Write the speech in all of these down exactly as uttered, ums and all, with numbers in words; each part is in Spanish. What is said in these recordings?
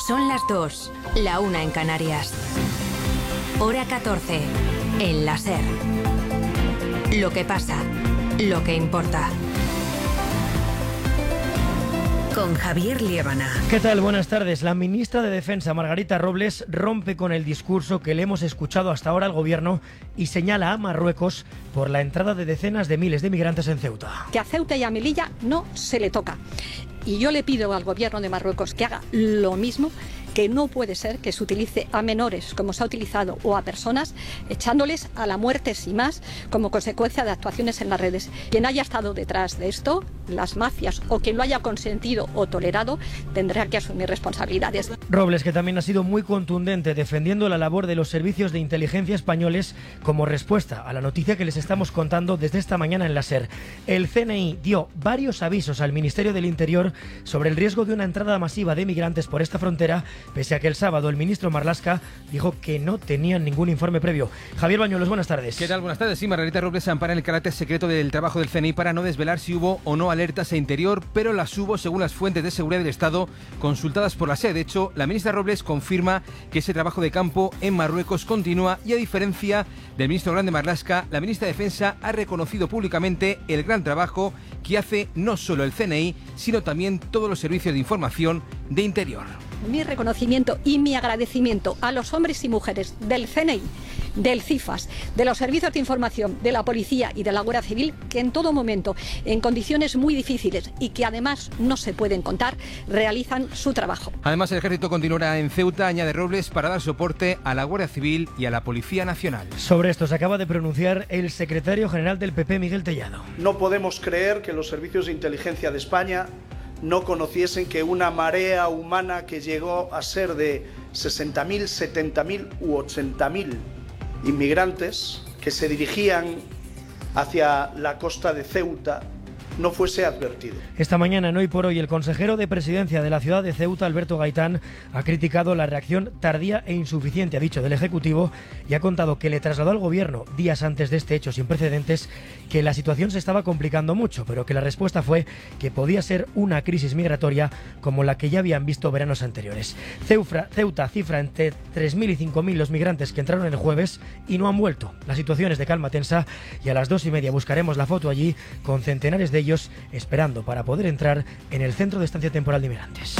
Son las dos, la una en Canarias. Hora catorce, en la SER. Lo que pasa, lo que importa. Con Javier Liébana. ¿Qué tal? Buenas tardes. La ministra de Defensa, Margarita Robles, rompe con el discurso que le hemos escuchado hasta ahora al gobierno y señala a Marruecos por la entrada de decenas de miles de migrantes en Ceuta. Que a Ceuta y a Melilla no se le toca. Y yo le pido al gobierno de Marruecos que haga lo mismo, que no puede ser que se utilice a menores como se ha utilizado o a personas echándoles a la muerte sin más como consecuencia de actuaciones en las redes. Quien haya estado detrás de esto, las mafias o quien lo haya consentido o tolerado, tendrá que asumir responsabilidades. Robles, que también ha sido muy contundente defendiendo la labor de los servicios de inteligencia españoles como respuesta a la noticia que les estamos contando desde esta mañana en la SER. El C N I dio varios avisos al Ministerio del Interior sobre el riesgo de una entrada masiva de migrantes por esta frontera, pese a que el sábado el ministro Marlaska dijo que no tenían ningún informe previo. Javier Bañuelos, buenas tardes. ¿Qué tal? Buenas tardes. Sí, Margarita Robles ampara el carácter secreto del trabajo del C N I para no desvelar si hubo o no alertas a Interior, pero las hubo según las fuentes de seguridad del Estado consultadas por la SER. De hecho, la ministra Robles confirma que ese trabajo de campo en Marruecos continúa y, a diferencia del ministro Grande Marlaska, la ministra de Defensa ha reconocido públicamente el gran trabajo que hace no solo el C N I, sino también todos los servicios de información de Interior. Mi reconocimiento y mi agradecimiento a los hombres y mujeres del C N I, del CIFAS, de los servicios de información, de la policía y de la Guardia Civil, que en todo momento, en condiciones muy difíciles y que además no se pueden contar, realizan su trabajo. Además, el ejército continuará en Ceuta, añade Robles, para dar soporte a la Guardia Civil y a la Policía Nacional. Sobre esto se acaba de pronunciar el secretario general del P P, Miguel Tellado. No podemos creer que los servicios de inteligencia de España no conociesen que una marea humana que llegó a ser de sesenta mil, setenta mil u ochenta mil inmigrantes que se dirigían hacia la costa de Ceuta no fuese advertido. Esta mañana, en Hoy por Hoy, el consejero de Presidencia de la ciudad de Ceuta, Alberto Gaitán, ha criticado la reacción tardía e insuficiente, ha dicho, del Ejecutivo, y ha contado que le trasladó al Gobierno, días antes de este hecho sin precedentes, que la situación se estaba complicando mucho, pero que la respuesta fue que podía ser una crisis migratoria como la que ya habían visto veranos anteriores. Ceufra, Ceuta cifra entre tres mil y cinco mil los migrantes que entraron el jueves y no han vuelto. La situación es de calma tensa y a las dos y media buscaremos la foto allí con centenares de ellos esperando para poder entrar en el Centro de Estancia Temporal de Inmigrantes.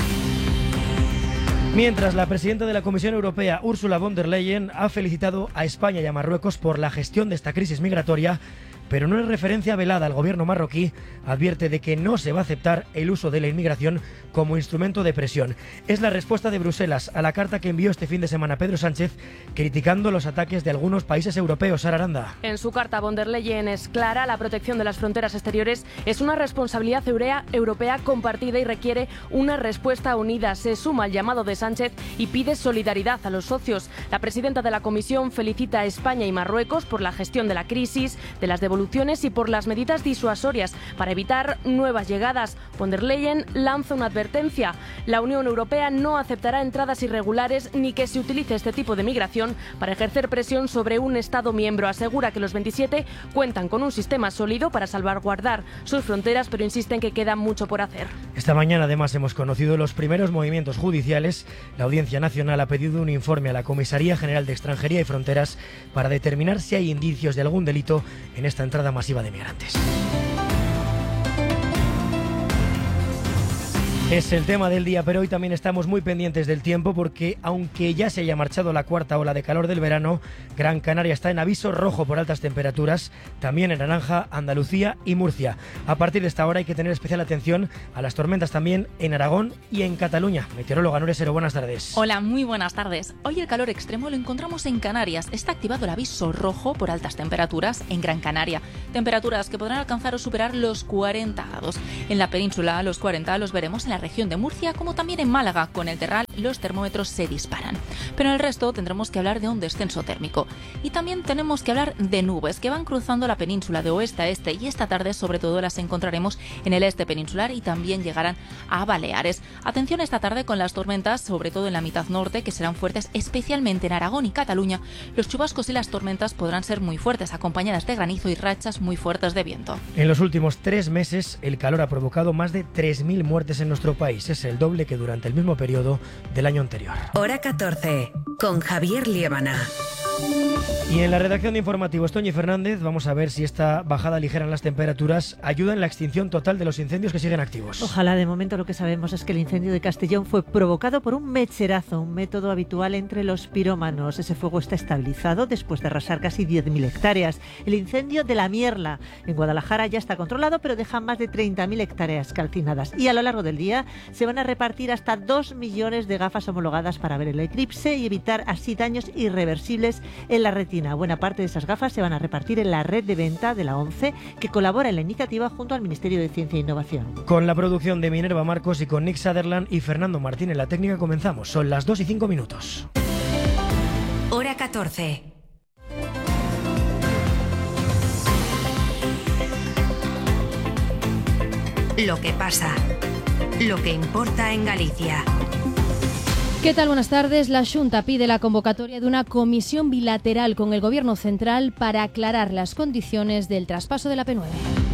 Mientras, la presidenta de la Comisión Europea, Ursula von der Leyen, ha felicitado a España y a Marruecos por la gestión de esta crisis migratoria, pero no es referencia velada al gobierno marroquí, advierte de que no se va a aceptar el uso de la inmigración como instrumento de presión. Es la respuesta de Bruselas a la carta que envió este fin de semana Pedro Sánchez, criticando los ataques de algunos países europeos. Sara Aranda. En su carta, von der Leyen es clara: la protección de las fronteras exteriores es una responsabilidad europea compartida y requiere una respuesta unida. Se suma al llamado de Sánchez y pide solidaridad a los socios. La presidenta de la Comisión felicita a España y Marruecos por la gestión de la crisis, de las devoluciones y por las medidas disuasorias para evitar nuevas llegadas. Von der Leyen lanza una advertencia: la Unión Europea no aceptará entradas irregulares ni que se utilice este tipo de migración para ejercer presión sobre un Estado miembro. Asegura que los veintisiete cuentan con un sistema sólido para salvaguardar sus fronteras, pero insiste en que queda mucho por hacer. Esta mañana además hemos conocido los primeros movimientos judiciales. La Audiencia Nacional ha pedido un informe a la Comisaría General de Extranjería y Fronteras para determinar si hay indicios de algún delito en esta entrada masiva de migrantes. Es el tema del día, pero hoy también estamos muy pendientes del tiempo porque, aunque ya se haya marchado la cuarta ola de calor del verano, Gran Canaria está en aviso rojo por altas temperaturas, también en naranja Andalucía y Murcia. A partir de esta hora hay que tener especial atención a las tormentas también en Aragón y en Cataluña. Meteoróloga Nuria Sero, buenas tardes. Hola, muy buenas tardes. Hoy el calor extremo lo encontramos en Canarias. Está activado el aviso rojo por altas temperaturas en Gran Canaria. Temperaturas que podrán alcanzar o superar los cuarenta grados. En la península, los cuarenta los veremos en la región de Murcia, como también en Málaga. Con el Terral los termómetros se disparan, pero en el resto tendremos que hablar de un descenso térmico. Y también tenemos que hablar de nubes que van cruzando la península de oeste a este, y esta tarde sobre todo las encontraremos en el este peninsular y también llegarán a Baleares. Atención esta tarde con las tormentas, sobre todo en la mitad norte, que serán fuertes, especialmente en Aragón y Cataluña. Los chubascos y las tormentas podrán ser muy fuertes, acompañadas de granizo y rachas muy fuertes de viento. En los últimos tres meses el calor ha provocado más de tres mil muertes en nuestro nuestro país. Es el doble que durante el mismo periodo del año anterior. Hora catorce, con Javier Liébana. Y en la redacción de informativos, Toñi Fernández, vamos a ver si esta bajada ligera en las temperaturas ayuda en la extinción total de los incendios que siguen activos. Ojalá. De momento lo que sabemos es que el incendio de Castellón fue provocado por un mecherazo, un método habitual entre los pirómanos. Ese fuego está estabilizado después de arrasar casi diez mil hectáreas. El incendio de La Mierla en Guadalajara ya está controlado, pero deja más de treinta mil hectáreas calcinadas. Y a lo largo del día se van a repartir hasta dos millones de gafas homologadas para ver el eclipse y evitar así daños irreversibles en la retina. Buena parte de esas gafas se van a repartir en la red de venta de la ONCE, que colabora en la iniciativa junto al Ministerio de Ciencia e Innovación. Con la producción de Minerva Marcos y con Nick Sutherland y Fernando Martín en la técnica comenzamos. Son las dos y cinco minutos. Hora catorce. Lo que pasa, lo que importa en Galicia. ¿Qué tal? Buenas tardes. La Xunta pide la convocatoria de una comisión bilateral con el Gobierno central para aclarar las condiciones del traspaso de la P nueve.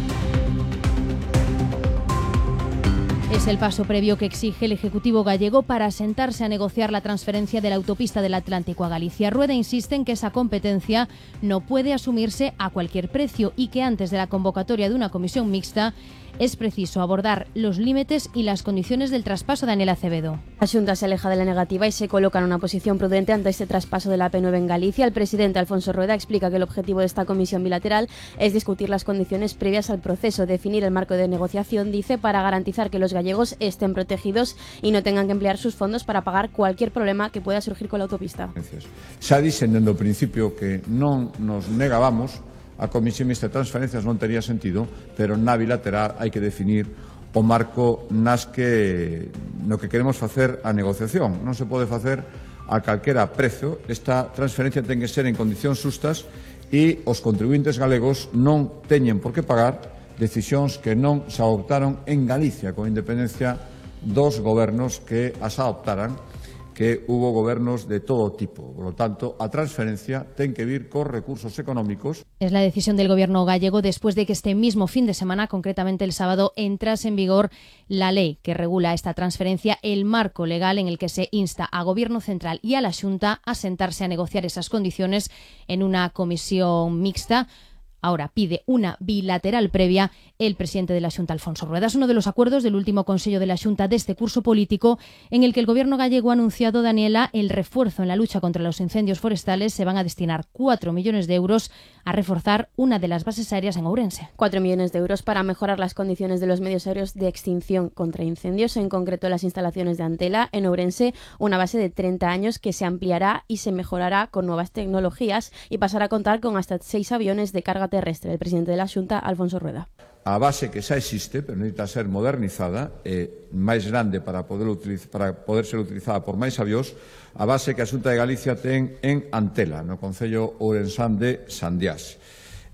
Es el paso previo que exige el Ejecutivo gallego para sentarse a negociar la transferencia de la autopista del Atlántico a Galicia. Rueda insiste en que esa competencia no puede asumirse a cualquier precio y que antes de la convocatoria de una comisión mixta es preciso abordar los límites y las condiciones del traspaso. Daniel Acevedo. La Xunta se aleja de la negativa y se coloca en una posición prudente ante este traspaso de la P nueve en Galicia. El presidente Alfonso Rueda explica que el objetivo de esta comisión bilateral es discutir las condiciones previas al proceso, definir el marco de negociación, dice, para garantizar que los gallegos estén protegidos y no tengan que emplear sus fondos para pagar cualquier problema que pueda surgir con la autopista. Xa dixen dende o principio que non nos negábamos. A comisión mixta de transferencias non tería sentido, pero na bilateral hai que definir o marco nas que no que queremos facer a negociación. Non se pode facer a calquera prezo. Esta transferencia ten que ser en condicións justas e os contribuintes galegos non teñen por que pagar decisións que non se adoptaron en Galicia, con independencia dos gobernos que as adoptaran, que hubo gobernos de todo tipo. Por lo tanto, a transferencia ten que vir cos recursos económicos. Es la decisión del Gobierno gallego después de que este mismo fin de semana, concretamente el sábado, entrase en vigor la ley que regula esta transferencia, el marco legal en el que se insta a Gobierno central y a la Xunta a sentarse a negociar esas condiciones en una comisión mixta. Ahora pide una bilateral previa el presidente de la Xunta, Alfonso Rueda. Es uno de los acuerdos del último Consello de la Xunta de este curso político en el que el Gobierno gallego ha anunciado, Daniela, el refuerzo en la lucha contra los incendios forestales. Se van a destinar cuatro millones de euros a reforzar una de las bases aéreas en Ourense. Cuatro millones de euros para mejorar las condiciones de los medios aéreos de extinción contra incendios, en concreto las instalaciones de Antela en Ourense, una base de treinta años que se ampliará y se mejorará con nuevas tecnologías y pasará a contar con hasta seis aviones de carga terrestre. El presidente de la Xunta, Alfonso Rueda. A base que xa existe, pero necesita ser modernizada, e máis grande para poder, utiliz- para poder ser utilizada por máis avións, a base que a Xunta de Galicia ten en Antela, no concello ourensán de Sandiás.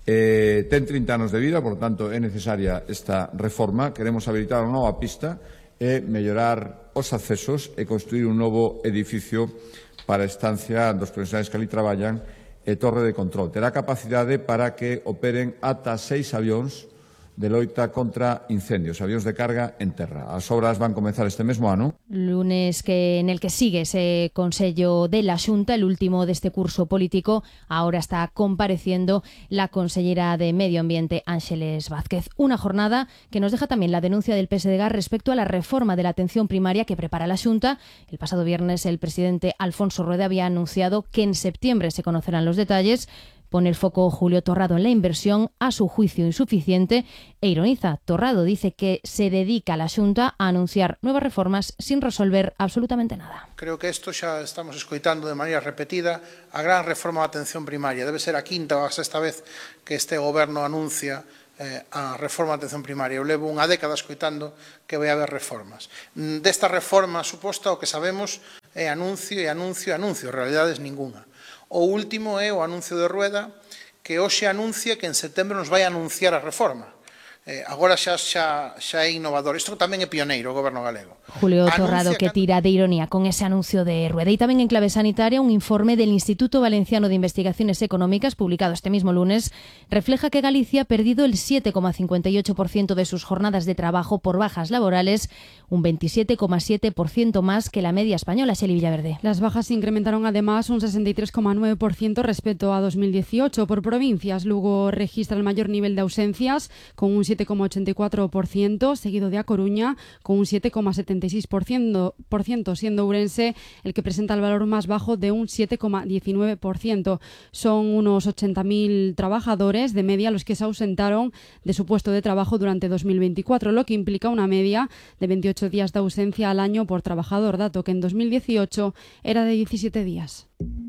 Eh, ten trinta anos de vida, por tanto, é necesaria esta reforma. Queremos habilitar unha nova pista e mellorar os accesos e construir un novo edificio para a estancia dos profesionais que ali traballan e torre de control. Terá capacidade para que operen ata seis avións de loita contra incendios, avións de carga en terra. As obras van comenzar este mesmo ano. Lunes que en el que sigue ese Consello de la Xunta, el último de este curso político. Ahora está compareciendo la consellera de Medio Ambiente, Ángeles Vázquez. Una jornada que nos deja también la denuncia del P S D G respecto a la reforma de la atención primaria que prepara la Xunta. El pasado viernes el presidente Alfonso Rueda había anunciado que en septiembre se conocerán los detalles. Pone el foco Julio Torrado en la inversión, a su juicio insuficiente, e ironiza. Torrado dice que se dedica a la Xunta a anunciar nuevas reformas sin resolver absolutamente nada. Creo que isto xa estamos escoitando de maneira repetida. A gran reforma da atención primaria debe ser a quinta ou a sexta vez que este goberno anuncia eh, a reforma da atención primaria. Eu levo unha década escoitando que vai haber reformas. Desta reforma suposta o que sabemos é anuncio e anuncio e anuncio, realidades ninguna. O último é o anuncio de Rueda, que hoxe anuncia que en setembro nos vai anunciar a reforma. eh, agora xa, xa, xa é innovador. Isto tamén é pioneiro o Goberno galego. Julio Torrado, que tira de ironía con ese anuncio de Rueda. Y también en clave sanitaria, un informe del Instituto Valenciano de Investigaciones Económicas, publicado este mismo lunes, refleja que Galicia ha perdido el siete coma cincuenta y ocho por ciento de sus jornadas de trabajo por bajas laborales, un veintisiete coma siete por ciento más que la media española. Xeli Villaverde. Las bajas se incrementaron además un sesenta y tres coma nueve por ciento respecto a dos mil dieciocho. Por provincias, Lugo registra el mayor nivel de ausencias, con un siete coma ochenta y cuatro por ciento, seguido de A Coruña, con un siete coma setenta y seis por ciento, siendo Ourense el que presenta el valor más bajo de un siete coma diecinueve por ciento. Son unos ochenta mil trabajadores de media los que se ausentaron de su puesto de trabajo durante dos mil veinticuatro, lo que implica una media de veintiocho días de ausencia al año por trabajador, dato que en dos mil dieciocho era de diecisiete días.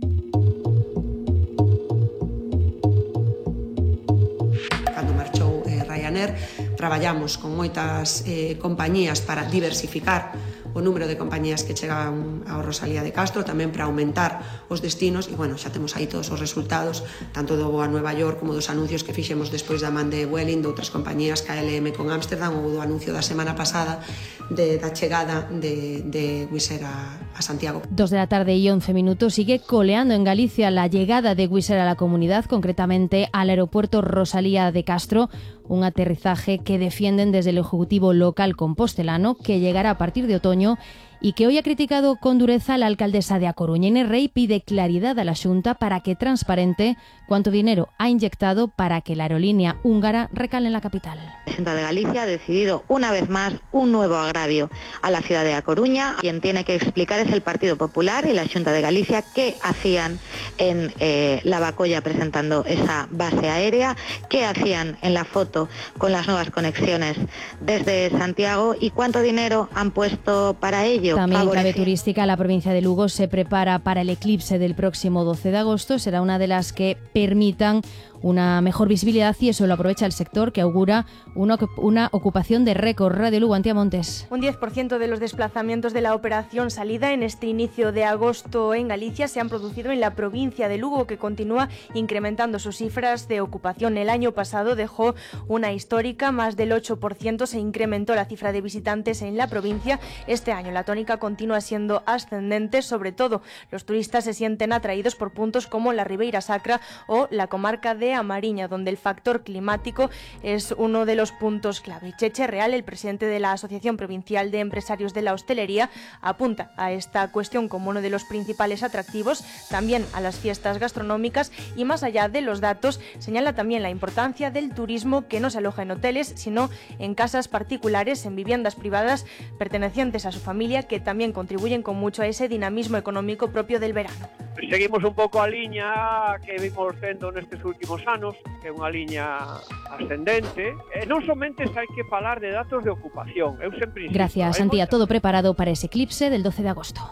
Cando marchou eh, Ryanair, traballamos con moitas eh, compañías para diversificar o número de compañías que chegan ao Rosalía de Castro, tamén para aumentar os destinos, e, bueno, xa temos aí todos os resultados, tanto do voo a Nueva York como dos anuncios que fixemos despois da man de Vueling, de outras compañías, K L M con Ámsterdam, ou do anuncio da semana pasada de, da chegada de, de Wizz Air a, a Santiago. Dos de la tarde y once minutos. Sigue coleando en Galicia la llegada de Wizz Air a la comunidad, concretamente al aeropuerto Rosalía de Castro, un aterrizaje que defienden desde el Ejecutivo local compostelano, que llegará a partir de otoño y que hoy ha criticado con dureza la alcaldesa de A Coruña. Inés Rey pide claridad a la Xunta para que transparente cuánto dinero ha inyectado para que la aerolínea húngara recale en la capital. La Xunta de Galicia ha decidido una vez más un nuevo agravio a la ciudad de A Coruña. Quien tiene que explicar es el Partido Popular y la Xunta de Galicia qué hacían en eh, la Bacolla presentando esa base aérea, qué hacían en la foto con las nuevas conexiones desde Santiago y cuánto dinero han puesto para ello. También en clave turística, la provincia de Lugo se prepara para el eclipse del próximo doce de agosto. Será una de las que permitan una mejor visibilidad y eso lo aprovecha el sector, que augura una, una ocupación de récord. Radio Lugo, Antía Montes. Un diez por ciento de los desplazamientos de la operación salida en este inicio de agosto en Galicia se han producido en la provincia de Lugo, que continúa incrementando sus cifras de ocupación. El año pasado dejó una histórica, más del ocho por ciento se incrementó la cifra de visitantes en la provincia. Este año la tónica continúa siendo ascendente, sobre todo los turistas se sienten atraídos por puntos como la Ribeira Sacra o la comarca de a Mariña, donde el factor climático es uno de los puntos clave. Cheche Real, el presidente de la Asociación Provincial de Empresarios de la Hostelería, apunta a esta cuestión como uno de los principales atractivos, también a las fiestas gastronómicas, y más allá de los datos, señala también la importancia del turismo, que no se aloja en hoteles, sino en casas particulares, en viviendas privadas pertenecientes a su familia, que también contribuyen con mucho a ese dinamismo económico propio del verano. Seguimos un pouco a liña que vimos tendo nestes últimos anos, que é unha liña ascendente, e non somente hai que falar de datos de ocupación. Eu sempre insisto, Gracias, Antía. Todo preparado para ese eclipse del doce de agosto.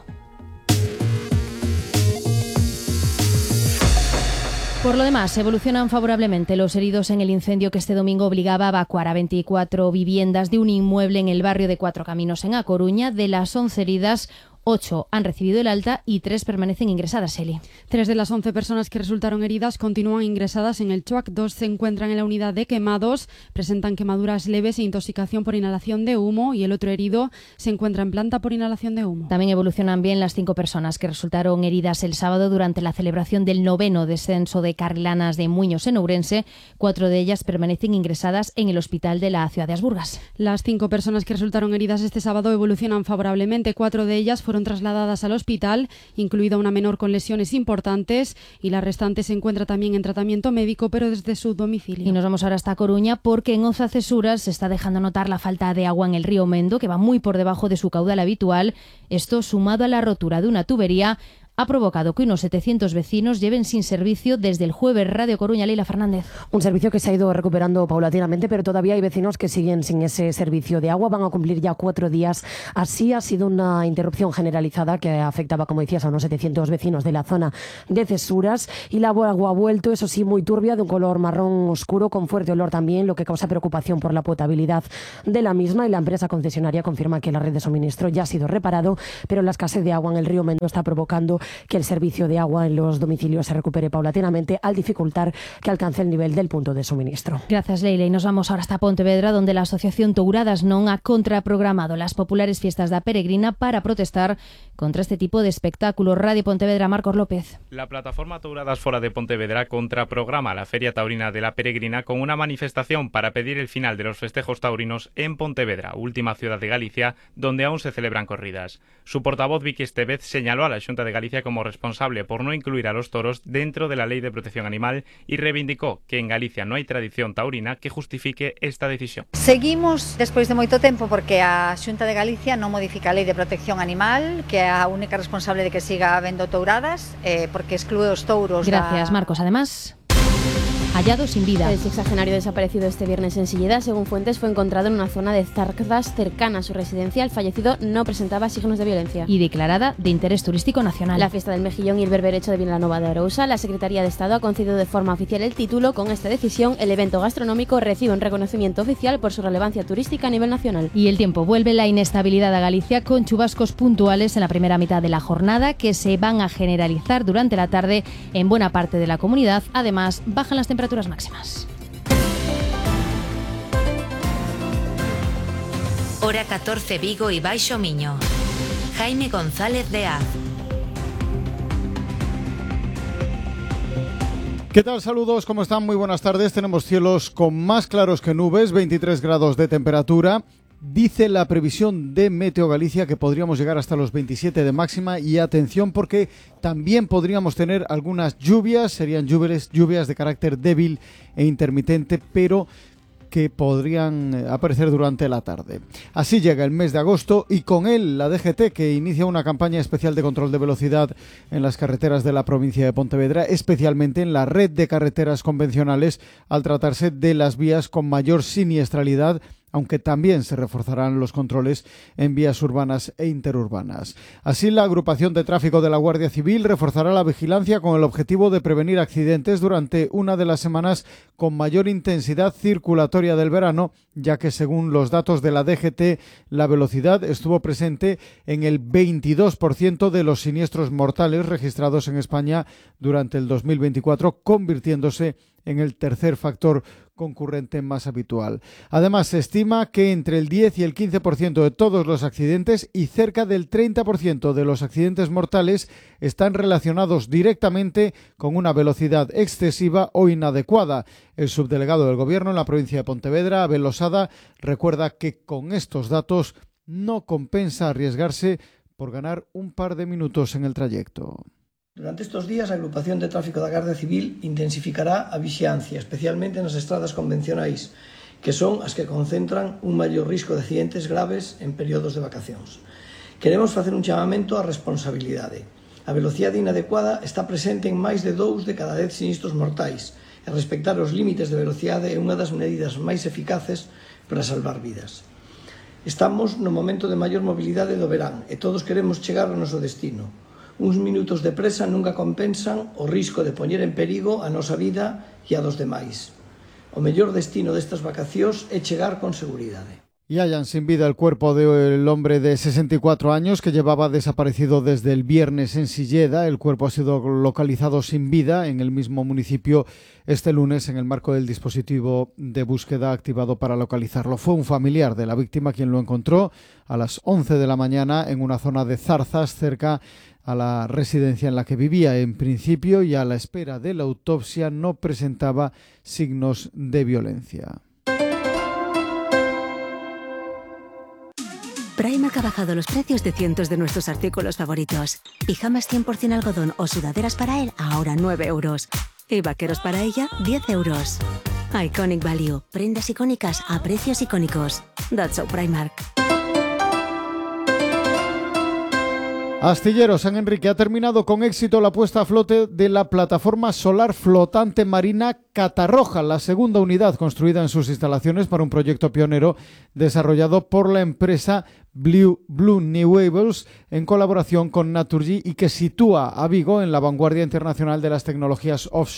Por lo demás, evolucionan favorablemente los heridos en el incendio que este domingo obligaba a evacuar a veinticuatro viviendas de un inmueble en el barrio de Cuatro Caminos, en A Coruña. De las once heridas, ocho han recibido el alta y tres permanecen ingresadas, Eli. Tres de las once personas que resultaron heridas continúan ingresadas en el CHUAC. Dos se encuentran en la unidad de quemados, presentan quemaduras leves e intoxicación por inhalación de humo, y el otro herido se encuentra en planta por inhalación de humo. También evolucionan bien las cinco personas que resultaron heridas el sábado durante la celebración del noveno descenso de Carrilanas de Muños en Ourense. Cuatro de ellas permanecen ingresadas en el hospital de la ciudad de Asburgas. Las cinco personas que resultaron heridas este sábado evolucionan favorablemente. Cuatro de ellas fueron trasladadas al hospital, incluida una menor con lesiones importantes, y la restante se encuentra también en tratamiento médico, pero desde su domicilio. Y nos vamos ahora hasta Coruña, porque en Oza Cesuras se está dejando notar la falta de agua en el río Mendo, que va muy por debajo de su caudal habitual. Esto, sumado a la rotura de una tubería, ha provocado que unos setecientos vecinos lleven sin servicio desde el jueves. Radio Coruña, Leila Fernández. Un servicio que se ha ido recuperando paulatinamente, pero todavía hay vecinos que siguen sin ese servicio de agua. Van a cumplir ya cuatro días. Así ha sido una interrupción generalizada que afectaba, como decías, a unos setecientos vecinos de la zona de Cesuras. Y la agua ha vuelto, eso sí, muy turbia, de un color marrón oscuro, con fuerte olor también, lo que causa preocupación por la potabilidad de la misma. Y la empresa concesionaria confirma que la red de suministro ya ha sido reparado, pero la escasez de agua en el río Mendo está provocando que el servicio de agua en los domicilios se recupere paulatinamente al dificultar que alcance el nivel del punto de suministro. Gracias, Leila. Y nos vamos ahora hasta Pontevedra, donde la Asociación Touradas Non ha contraprogramado las populares fiestas da Peregrina para protestar contra este tipo de espectáculos. Radio Pontevedra, Marcos López. La plataforma Touradas Fora de Pontevedra contraprograma la Feria Taurina de la Peregrina con una manifestación para pedir el final de los festejos taurinos en Pontevedra, última ciudad de Galicia, donde aún se celebran corridas. Su portavoz Vicky Estevez señaló a la Xunta de Galicia como responsable por no incluir a los toros dentro de la Ley de Protección Animal y reivindicó que en Galicia no hay tradición taurina que justifique esta decisión. Seguimos despois de moito tempo porque a Xunta de Galicia non modifica a Lei de Protección Animal, que é a única responsable de que siga habendo touradas, eh, porque exclúe os touros. Gracias, da... Marcos. Además, hallado sin vida. El sexagenario desaparecido este viernes en Silleda, según fuentes, fue encontrado en una zona de Zarcdas cercana a su residencia. El fallecido no presentaba signos de violencia. Y declarada de interés turístico nacional. La fiesta del Mejillón y el berberecho de Vilanova de Arousa. La Secretaría de Estado ha concedido de forma oficial el título. Con esta decisión, el evento gastronómico recibe un reconocimiento oficial por su relevancia turística a nivel nacional. Y el tiempo vuelve la inestabilidad a Galicia con chubascos puntuales en la primera mitad de la jornada que se van a generalizar durante la tarde en buena parte de la comunidad. Además, bajan las temperaturas máximas. Hora catorce, Vigo y Baixo Miño. Jaime González de Az. ¿Qué tal? Saludos, ¿cómo están? Muy buenas tardes. Tenemos cielos con más claros que nubes, veintitrés grados de temperatura. Dice la previsión de Meteo Galicia que podríamos llegar hasta los veintisiete de máxima y atención porque también podríamos tener algunas lluvias, serían lluvias, lluvias de carácter débil e intermitente, pero que podrían aparecer durante la tarde. Así llega el mes de agosto y con él la D G T, que inicia una campaña especial de control de velocidad en las carreteras de la provincia de Pontevedra, especialmente en la red de carreteras convencionales, al tratarse de las vías con mayor siniestralidad, aunque también se reforzarán los controles en vías urbanas e interurbanas. Así, la agrupación de tráfico de la Guardia Civil reforzará la vigilancia con el objetivo de prevenir accidentes durante una de las semanas con mayor intensidad circulatoria del verano, ya que según los datos de la D G T, la velocidad estuvo presente en el veintidós por ciento de los siniestros mortales registrados en España durante el dos mil veinticuatro, convirtiéndose en el tercer factor concurrente más habitual. Además, se estima que entre el diez y el quince por ciento de todos los accidentes y cerca del treinta por ciento de los accidentes mortales están relacionados directamente con una velocidad excesiva o inadecuada. El subdelegado del Gobierno en la provincia de Pontevedra, Abel Losada, recuerda que con estos datos no compensa arriesgarse por ganar un par de minutos en el trayecto. Durante estes días, a agrupación de tráfico da Garda Civil intensificará a vixiancia, especialmente nas estradas convencionais, que son as que concentran un maior risco de accidentes graves en períodos de vacacións. Queremos facer un chamamento á responsabilidade. A velocidade inadecuada está presente en máis de dous de cada dez sinistros mortais, e respectar os límites de velocidade é unha das medidas máis eficaces para salvar vidas. Estamos no momento de maior mobilidade do verán e todos queremos chegar ao noso destino. Uns minutos de presa nunca compensan o risco de poñer en perigo a nosa vida e a dos demais. O mellor destino destas vacacións é chegar con seguridade. Y hallan sin vida el cuerpo del hombre de sesenta y cuatro años que llevaba desaparecido desde el viernes en Silleda. El cuerpo ha sido localizado sin vida en el mismo municipio este lunes en el marco del dispositivo de búsqueda activado para localizarlo. Fue un familiar de la víctima quien lo encontró a las once de la mañana en una zona de Zarzas cerca a la residencia en la que vivía. En principio y a la espera de la autopsia no presentaba signos de violencia. Primark ha bajado los precios de cientos de nuestros artículos favoritos. Pijamas cien por ciento algodón o sudaderas para él, ahora nueve euros. Y vaqueros para ella, diez euros. Iconic Value. Prendas icónicas a precios icónicos. That's so Primark. Astilleros San Enrique ha terminado con éxito la puesta a flote de la plataforma solar flotante marina Catarroja, la segunda unidad construida en sus instalaciones para un proyecto pionero desarrollado por la empresa Blue, Blue Renewables en colaboración con Naturgy y que sitúa a Vigo en la vanguardia internacional de las tecnologías offshore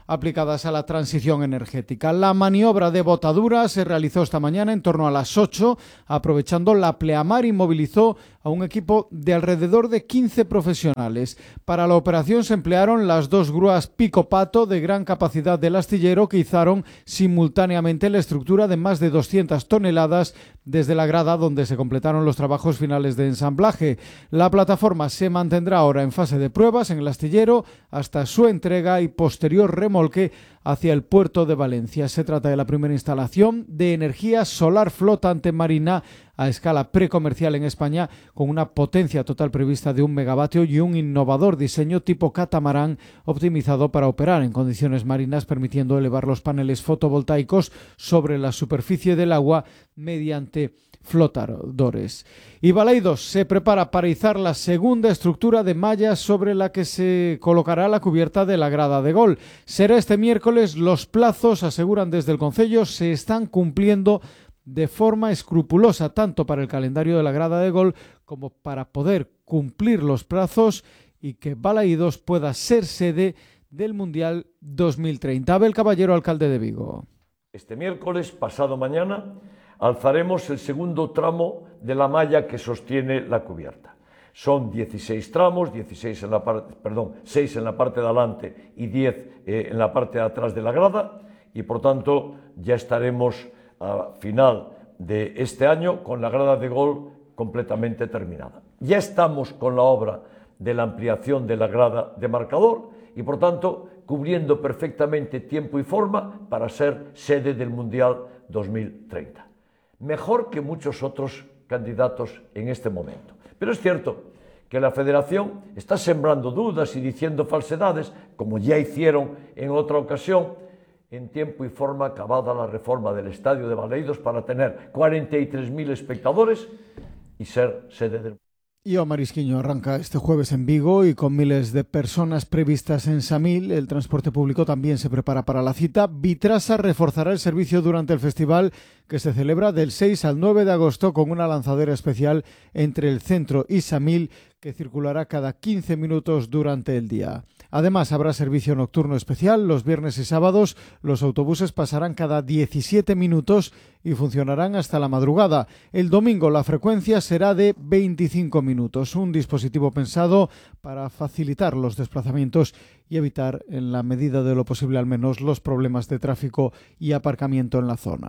aplicadas a la transición energética. La maniobra de botadura se realizó esta mañana en torno a las ocho, aprovechando la pleamar y movilizó a un equipo de alrededor de quince profesionales. Para la operación se emplearon las dos grúas Pico Pato de gran capacidad del astillero que izaron simultáneamente la estructura de más de doscientas toneladas desde la grada donde se completaron los trabajos finales de ensamblaje. La plataforma se mantendrá ahora en fase de pruebas en el astillero hasta su entrega y posterior remolque hacia el puerto de Valencia. Se trata de la primera instalación de energía solar flotante marina a escala precomercial en España, con una potencia total prevista de un megavatio y un innovador diseño tipo catamarán optimizado para operar en condiciones marinas, permitiendo elevar los paneles fotovoltaicos sobre la superficie del agua mediante flotadores. Y Balaidos se prepara para izar la segunda estructura de malla sobre la que se colocará la cubierta de la grada de gol. Será este miércoles. Los plazos, aseguran desde el concello, se están cumpliendo de forma escrupulosa, tanto para el calendario de la grada de gol como para poder cumplir los plazos y que Balaidos pueda ser sede del Mundial dos mil treinta. Abel Caballero, alcalde de Vigo. Este miércoles, pasado mañana, alzaremos el segundo tramo de la malla que sostiene la cubierta. Son dieciséis tramos, dieciséis en la parte, perdón, seis en la parte de adelante y diez eh, en la parte de atrás de la grada, y por tanto ya estaremos a final de este año con la grada de gol completamente terminada. Ya estamos con la obra de la ampliación de la grada de marcador y por tanto cubriendo perfectamente tiempo y forma para ser sede del Mundial dos mil treinta. Mejor que muchos otros candidatos en este momento. Pero es cierto que la Federación está sembrando dudas y diciendo falsedades, como ya hicieron en otra ocasión, en tiempo y forma acabada la reforma del estadio de Balaidos para tener cuarenta y tres mil espectadores y ser sede del... Y o Marisquiño arranca este jueves en Vigo y con miles de personas previstas en Samil. El transporte público también se prepara para la cita. Vitrasa reforzará el servicio durante el festival que se celebra del seis al nueve de agosto con una lanzadera especial entre el centro y Samil que circulará cada quince minutos durante el día. Además, habrá servicio nocturno especial. Los viernes y sábados los autobuses pasarán cada diecisiete minutos y funcionarán hasta la madrugada. El domingo la frecuencia será de veinticinco minutos. Un dispositivo pensado para facilitar los desplazamientos y evitar, en la medida de lo posible al menos, los problemas de tráfico y aparcamiento en la zona.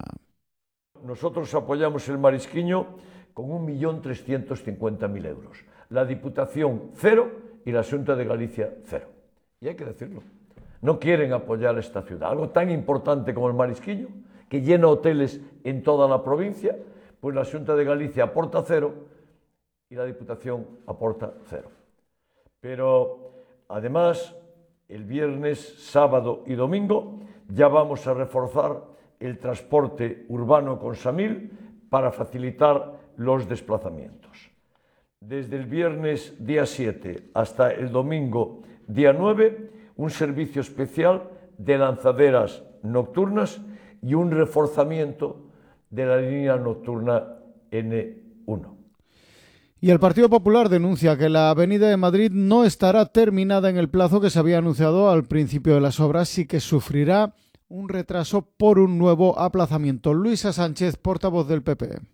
Nosotros apoyamos el Marisquiño con un millón trescientos cincuenta mil euros. La Diputación cero y la Xunta de Galicia cero. Y hay que decirlo, no quieren apoyar esta ciudad, algo tan importante como el Marisquiño, que llena hoteles en toda la provincia, pues la Xunta de Galicia aporta cero y la Diputación aporta cero. Pero además, el viernes, sábado y domingo ya vamos a reforzar el transporte urbano con Samil para facilitar los desplazamientos. Desde el viernes día siete hasta el domingo día nueve, un servicio especial de lanzaderas nocturnas y un reforzamiento de la línea nocturna ene uno. Y el Partido Popular denuncia que la Avenida de Madrid no estará terminada en el plazo que se había anunciado al principio de las obras y que sufrirá un retraso por un nuevo aplazamiento. Luisa Sánchez, portavoz del P P.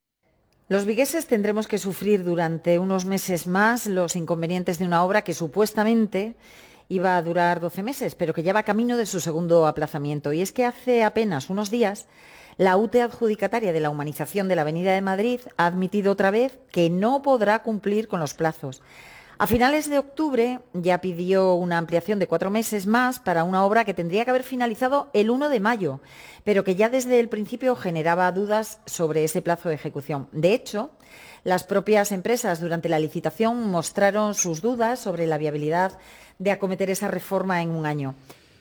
Los vigueses tendremos que sufrir durante unos meses más los inconvenientes de una obra que supuestamente iba a durar doce meses, pero que ya va camino de su segundo aplazamiento. Y es que hace apenas unos días la U T E adjudicataria de la humanización de la Avenida de Madrid ha admitido otra vez que no podrá cumplir con los plazos. A finales de octubre ya pidió una ampliación de cuatro meses más para una obra que tendría que haber finalizado el uno de mayo, pero que ya desde el principio generaba dudas sobre ese plazo de ejecución. De hecho, las propias empresas durante la licitación mostraron sus dudas sobre la viabilidad de acometer esa reforma en un año.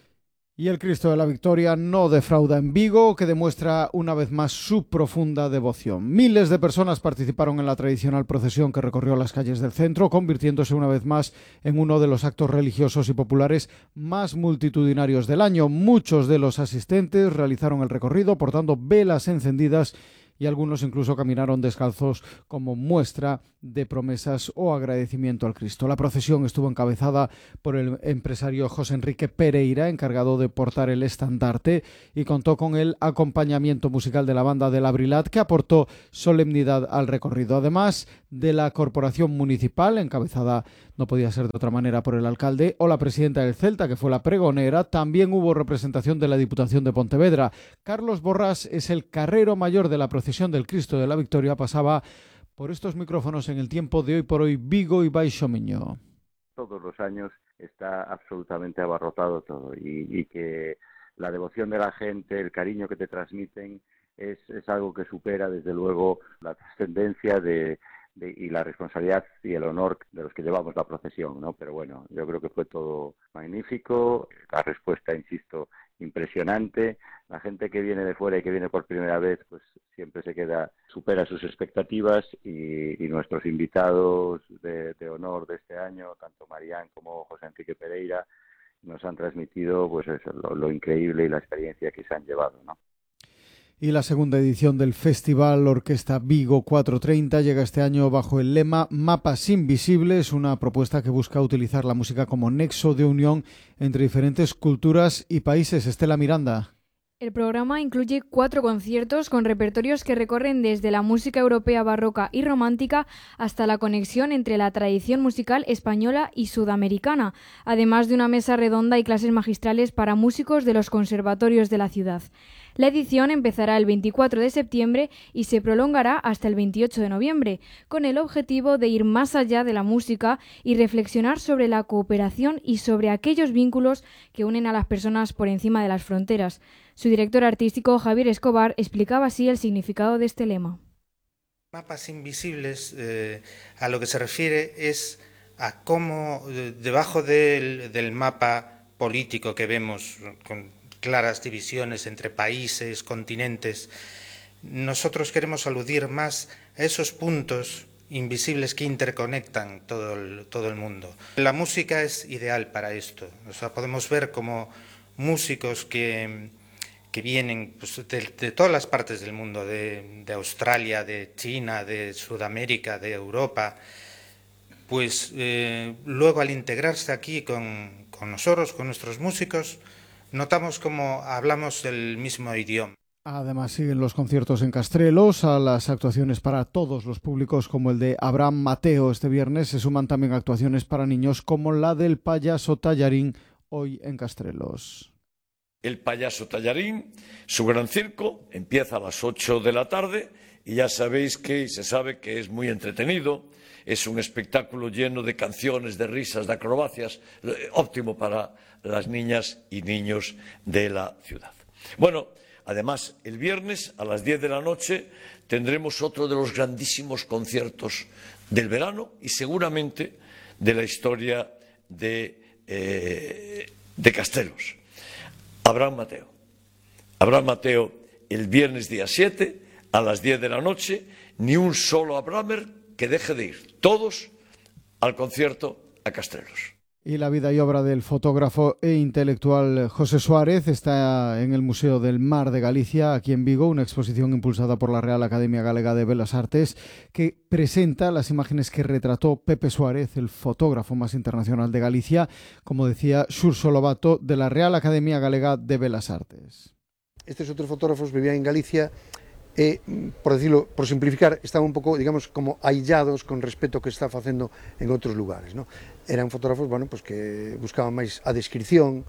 Y el Cristo de la Victoria no defrauda en Vigo, que demuestra una vez más su profunda devoción. Miles de personas participaron en la tradicional procesión que recorrió las calles del centro, convirtiéndose una vez más en uno de los actos religiosos y populares más multitudinarios del año. Muchos de los asistentes realizaron el recorrido portando velas encendidas y algunos incluso caminaron descalzos como muestra de promesas o agradecimiento al Cristo. La procesión estuvo encabezada por el empresario José Enrique Pereira, encargado de portar el estandarte, y contó con el acompañamiento musical de la banda del Abrilat, que aportó solemnidad al recorrido. Además de la corporación municipal, encabezada no podía ser de otra manera por el alcalde, o la presidenta del Celta, que fue la pregonera, también hubo representación de la Diputación de Pontevedra. Carlos Borrás es el carrero mayor de la procesión del Cristo de la Victoria. Pasaba por estos micrófonos en el tiempo de Hoy por Hoy Vigo y Baixo Miño. Todos los años está absolutamente abarrotado todo y, y que la devoción de la gente, el cariño que te transmiten es, es algo que supera desde luego la trascendencia de, de, y la responsabilidad y el honor de los que llevamos la procesión, ¿no? Pero bueno, yo creo que fue todo magnífico, la respuesta, insisto, impresionante. La gente que viene de fuera y que viene por primera vez, pues siempre se queda, supera sus expectativas y, y nuestros invitados de, de honor de este año, tanto Marián como José Enrique Pereira, nos han transmitido pues eso, lo, lo increíble y la experiencia que se han llevado, ¿no? Y la segunda edición del Festival Orquesta Vigo cuatrocientos treinta llega este año bajo el lema Mapas Invisibles, una propuesta que busca utilizar la música como nexo de unión entre diferentes culturas y países. Estela Miranda. El programa incluye cuatro conciertos con repertorios que recorren desde la música europea barroca y romántica hasta la conexión entre la tradición musical española y sudamericana, además de una mesa redonda y clases magistrales para músicos de los conservatorios de la ciudad. La edición empezará el veinticuatro de septiembre y se prolongará hasta el veintiocho de noviembre, con el objetivo de ir más allá de la música y reflexionar sobre la cooperación y sobre aquellos vínculos que unen a las personas por encima de las fronteras. Su director artístico, Javier Escobar, explicaba así el significado de este lema. Mapas invisibles, eh, a lo que se refiere es a cómo eh, debajo del, del mapa político que vemos con claras divisiones entre países, continentes, nosotros queremos aludir más a esos puntos invisibles que interconectan todo el, todo el mundo. La música es ideal para esto. O sea, podemos ver como músicos que, que vienen pues, de, de todas las partes del mundo, de, de Australia, de China, de Sudamérica, de Europa, pues eh, luego al integrarse aquí con, con nosotros, con nuestros músicos, notamos como hablamos el mismo idioma. Además siguen los conciertos en Castrelos, a las actuaciones para todos los públicos como el de Abraham Mateo este viernes se suman también actuaciones para niños como la del Payaso Tallarín hoy en Castrelos. El Payaso Tallarín, su gran circo, empieza a las ocho de la tarde y ya sabéis que se sabe que es muy entretenido. Es un espectáculo lleno de canciones, de risas, de acrobacias, óptimo para las niñas y niños de la ciudad. Bueno, además, el viernes a las diez de la noche tendremos otro de los grandísimos conciertos del verano y seguramente de la historia de, eh, de Castrelos. Abraham Mateo. Abraham Mateo el viernes día siete a las diez de la noche, ni un solo Abrahamer que deje de ir, todos al concierto a Castrelos. Y la vida y obra del fotógrafo e intelectual José Suárez está en el Museo del Mar de Galicia, aquí en Vigo, una exposición impulsada por la Real Academia Galega de Belas Artes que presenta las imágenes que retrató Pepe Suárez, el fotógrafo más internacional de Galicia, como decía Xurxo Lobato, de la Real Academia Galega de Belas Artes. Estos otros fotógrafos vivían en Galicia e, por decirlo, por simplificar, estaban un pouco, digamos, como aillados con respecto ao que está facendo en outros lugares, ¿no? Eran fotógrafos, bueno, pues que buscaban máis a descripción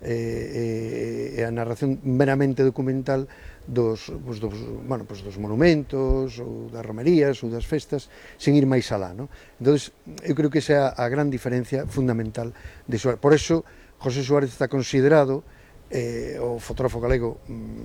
e, e, e a narración meramente documental dos, pues, dos, bueno, pues dos monumentos ou das romerías ou das festas, sen ir máis alá, ¿no? Entonces, eu creo que esa é a gran diferencia fundamental de Suárez. Por eso, José Suárez está considerado Eh, o fotógrafo galego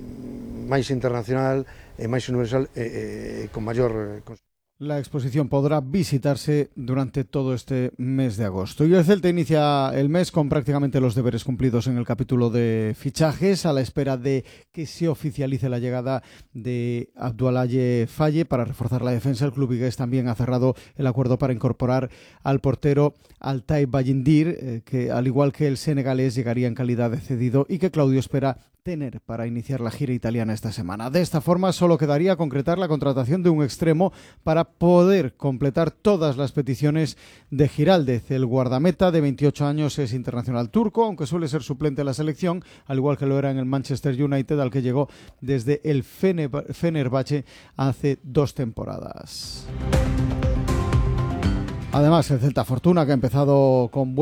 mm, máis internacional e máis universal e eh, eh, con maior... La exposición podrá visitarse durante todo este mes de agosto. Y el Celta inicia el mes con prácticamente los deberes cumplidos en el capítulo de fichajes, a la espera de que se oficialice la llegada de Abdoulaye Faye para reforzar la defensa. El club vigués también ha cerrado el acuerdo para incorporar al portero Altay Bayindir, eh, que al igual que el senegalés llegaría en calidad de cedido y que Claudio espera tener para iniciar la gira italiana esta semana. De esta forma, solo quedaría concretar la contratación de un extremo para poder completar todas las peticiones de Giraldez. El guardameta de veintiocho años es internacional turco, aunque suele ser suplente en la selección, al igual que lo era en el Manchester United, al que llegó desde el Fenerbahce hace dos temporadas. Además, el Celta Fortuna, que ha empezado con